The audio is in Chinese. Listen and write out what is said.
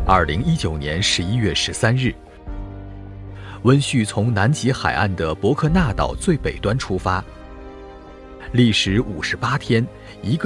2019年11月13日，温煦从南极海岸的伯克纳岛最北端出发，历时58天，一个